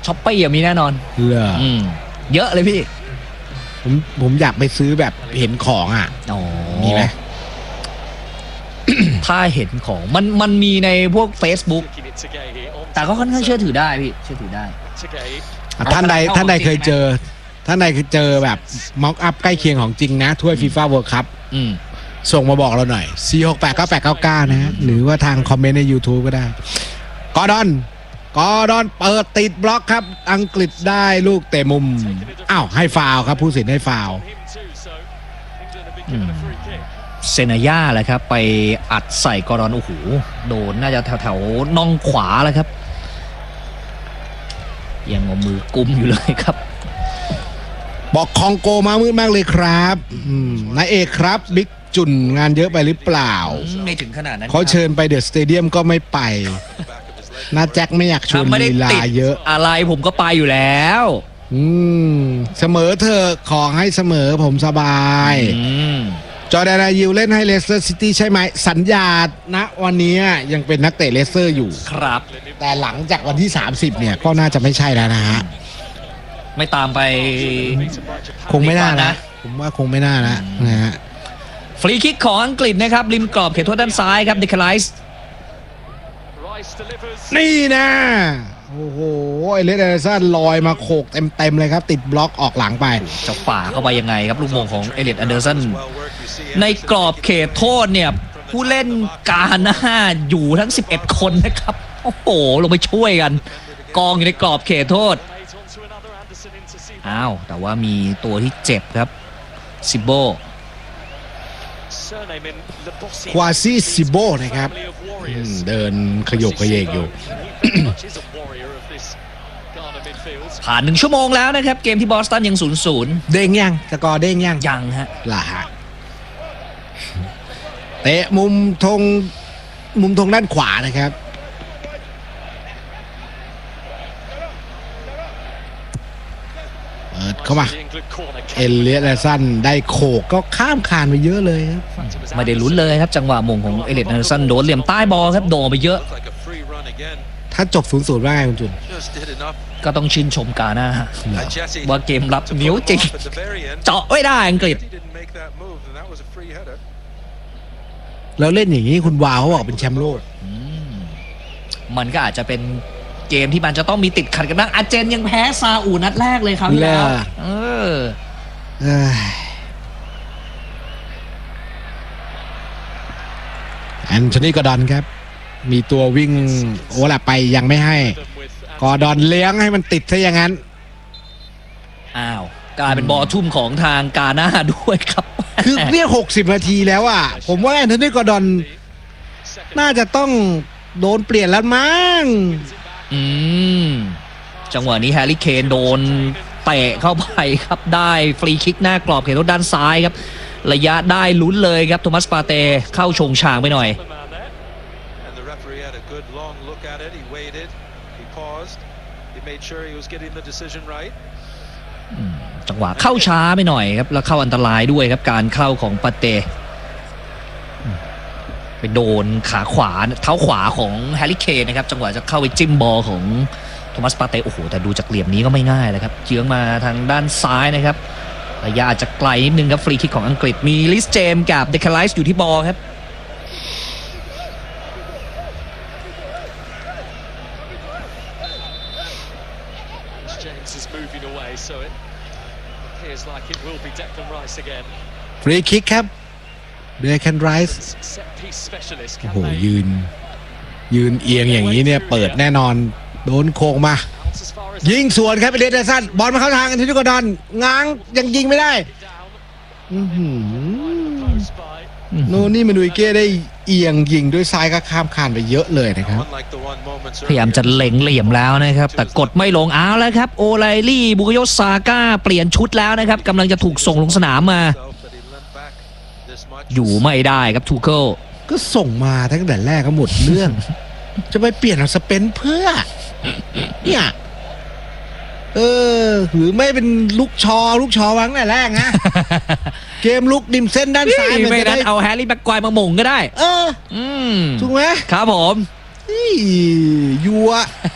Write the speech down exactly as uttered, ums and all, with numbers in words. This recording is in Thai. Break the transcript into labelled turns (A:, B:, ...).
A: ช้อปปี้มีแน่นอน
B: เหรอ
A: อืมเยอะเลยพี่
B: ผมผมอยากไปซื้อแบบเห็นของอ่ะมีไหม
A: ถ้าเห็นของมันมันมีในพวก Facebook แต่ก็ค่อนข้างเชื่อถือได้พี่เชื่อถือได้
B: ท่านใดท่านใดเคยเจอท่านใดเคยเจอแบบม็อกอัพใกล้เคียงของจริงนะถ้วยฟีฟ่าเวิลด์คัพส่งมาบอกเราหน่อย สี่ หก แปด เก้า แปด เก้า เก้า นะฮะหรือว่าทางคอมเมนต์ใน YouTube ก็ได้กอร์ดอนกอร์ดอนเปิดติดบล็อกครับอังกฤษได้ลูกเตะมุมอ้าวให้ฟาวครับผู้สินให้ฟาว
A: เซนาย่าแหละครับไปอัดใส่กอร์ดอนโอ้โหโดนน่าจะแถวๆน่องขวาแล้วครับยังเอามือกุมอยู่เลยครับ
B: บอกคองโกมามืดมากเลยครับนายเอกครับบิ๊กจุนงานเยอะไปหรือเปล่า
A: ไม่ถึงขนาดนั้น
B: เขาเชิญไปเดอะสเตเดียมก็ไม่ไปนาแจ็คไม่อยากชวนลีลาเยอะ
A: อะไรผมก็ไปอยู่แล้ว
B: อืมเสมอเธอขอให้เสมอผมสบายจอร์แดนอายิวเล่นให้เลสเตอร์ซิตี้ใช่ไหมสัญญาณวันนี้ยังเป็นนักเตะเลสเตอร์อยู่
A: ครับ
B: แต่หลังจากวันที่สามสิบเนี่ยก็น่าจะไม่ใช่แล้วนะฮะ
A: ไม่ตามไป
B: คงไม่น่านะผมว่าคงไม่น่านะนะฮะ
A: ฟรีคิกของอังกฤษนะครับริมกรอบเขตโทษด้านซ้ายครับเดคไลส์
B: นี่นะโอ้โหไอเลสเดอร์สันลอยมาโขกเต็มๆเลยครับติดบล็อกออกหลังไป
A: จะฝ่าเข้าไปยังไงครับลูกโมงของเอเลียตอันเดอร์สันในกรอบเขตโทษเนี่ยผู้เล่นกาหน้าอยู่ทั้งสิบเอ็ดคนนะครับโอ้โหลงไปช่วยกันกองอยู่ในกรอบเขตโทษอ้าวแต่ว่ามีตัวที่เจ็บครับซิโบ
B: ควาซี่ซิโบนะครับเดินขยกขยเยกอยู่
A: ผ่านหนึ่งชั่วโมงแล้วนะครับเกมที่บอสตันยังศูนย์ศูนย์
B: เด้งยังสกอร์เด้งยัง
A: ยังฮะ
B: ล่ะฮะเตะมุมธงมุมธงด้านขวานะครับเปิดเข้ามาเอเลียตสันได้โขกก็ข้ามคานไปเยอะเลยครับ
A: ไม่ได้ลุ้นเลยครับจังหวะมงของเอเลียตสันโดนเหลี่ยมใต้บอลครับโดนไปเยอะ
B: ถ้าจบศูนย์ศูนย์ว่าไงคุณจุน
A: ก็ต้องชื่นชมกาหน้าว่าเกมรับนิ้วจริงเจาะไม่ได้อังกฤษ
B: แล้วเล่นอย่างนี้คุณวาวเขาบอกเป็นแชมป์โลก
A: มันก็อาจจะเป็นเกมที่มันจะต้องมีติดขัดกันบ้างอาร์เจนยังแพ้ซาอุนัดแรกเลยครับแล้วเออ
B: แอนโทนีกอร์ดอนครับมีตัววิ่งโอ้ละไปยังไม่ให้กอร์ดอนเลี้ยงให้มันติดซะอย่างนั้น
A: อ้าวกลายเป็นบอลทุ่มของทางกาหน้าด้วยครับ
B: คือเรียกหกสิบนาทีแล้วอ่ะผมว่าแอนโทนีกอร์ดอนน่าจะต้องโดนเปลี่ยนแล้วมั้ง
A: อืมจังหวะนี้แฮร์รี่เคนโดนเตะเข้าไปครับได้ฟรีคิกหน้ากรอบเขตโทษด้านซ้ายครับระยะได้ลุ้นเลยครับโทมัสปาเต้เข้าชงชางไปหน่อยจังหวะเข้าช้าไปหน่อยครับแล้วเข้าอันตรายด้วยครับการเข้าของปาเต้ไปโดนขาขวาเท้าขวาของแฮร์รี่เคนนะครับจังหวะจะเข้าไปจิ้มบอลของโทมัสปาเต้โอ้โหแต่ดูจากเหลี่ยมนี้ก็ไม่ง่ายเลยครับเจื้องมาทางด้านซ้ายนะครับระยะอาจจะไกลนิดนึงครับฟรีคิกของอังกฤษมีลิสเจมส์กับเดคไลส์อยู่ที่บอลครับ
B: ฟรีคิกครับเดคแคนไรส์โอ้โหยืนยืนเอียงอย่างนี้เนี่ยเปิดแน่นอนโดนโค้งมายิงสวนครับเอเลียตสันบอลมาเข้าทางแอนโทนีกอร์ดอนง้างยังยิงไม่ได้โน่นี่มาดูอิเก้ได้เอียงยิงด้วยซ้ายก็ข้ามคานไปเยอะเลยนะครับ
A: พยายามจะเล็งเหลี่ยมแล้วนะครับแต่กดไม่ลงอ้าวแล้วครับโอไลลี่บุกโยซาก้าเปลี่ยนชุดแล้วนะครับกำลังจะถูกส่งลงสนามมาอยู่ไม่ได้ครับทูเคิล
B: ก็ส่งมาตั้งแต่แรกก็หมดเรื่องจะไปเปลี่ยนเอาสเปนเพื่อเนี่ยเออหรือไม่เป็นลูกชอลูกชอวังแต่แรกนะเกมลุกดิมเส้นด้านซ้าย
A: ไม่ได้เอาแฮร์รี่แบ็กควายมาหม่งก็ได้
B: เอออืมถูกไหม
A: ครับผม
B: ยัว